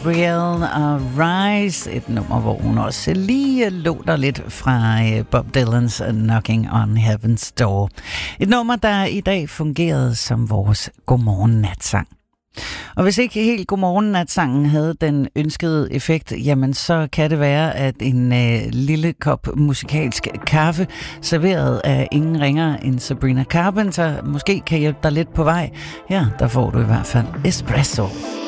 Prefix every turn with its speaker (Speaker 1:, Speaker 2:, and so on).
Speaker 1: Gabrielle og Rise, et nummer, hvor hun også lige låter lidt fra Bob Dylans Knocking on Heaven's Door. Et nummer, der i dag fungerede som vores godmorgen-natsang. Og hvis ikke helt godmorgen-natsangen havde den ønskede effekt, jamen så kan det være, at en lille kop musikalsk kaffe, serveret af ingen ringere end Sabrina Carpenter, måske kan hjælpe dig lidt på vej. Her, der får du i hvert fald espresso.